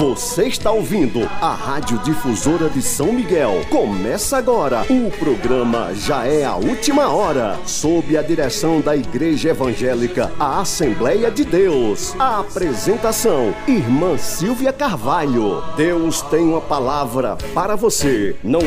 Você está ouvindo a Rádio Difusora de São Miguel. Começa agora o programa Já é a Última Hora, sob a direção da Igreja Evangélica, a Assembleia de Deus. A apresentação, Irmã Silvia Carvalho. Deus tem uma palavra para você. Não